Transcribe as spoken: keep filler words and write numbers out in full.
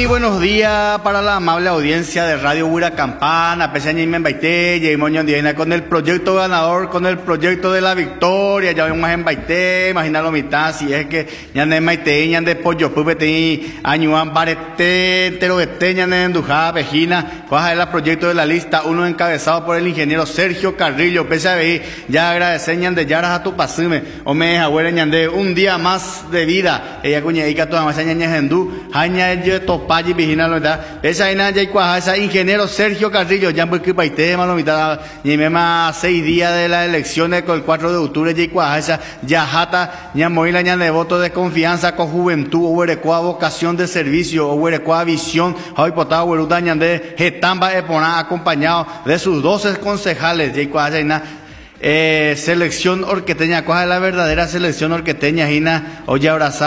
buenos días para la amable audiencia de Radio Huracampana, Pesaña Baité, Yeimoño Diana, con el proyecto ganador, con el proyecto de la victoria. Ya vemos en Baité, imagínalo mitad, si es que ya en Baité, ya en Pollo Pupeti, Añuan Barete, Teroete, ya en Dujá, Pejina, cuál es el proyecto de la lista, uno encabezado por el ingeniero Sergio Carrillo, pese a ver, ya agradecen de Yaras a tu pasume, o me abuela ñande, un día más de vida, ella cuñadica toda más añaña hendú, aña yo topaji vigina lo da, esa aina ya cuaja, esa ingeniero Sergio Carrillo, ya porque paite malomita, y me más seis días de las elecciones con el cuatro de octubre, ya cuaja, esa ya jata, ya moila ña de voto de confianza con juventud, o huerecua vocación de servicio, o huerecua visión, hoy potado hueruta ñande, getamba epona acompañado de sus doce concejales, ya cuaja aina. Eh, selección orqueteña, ¿cuál es la verdadera selección orqueteña, Gina? Oye, abrazada.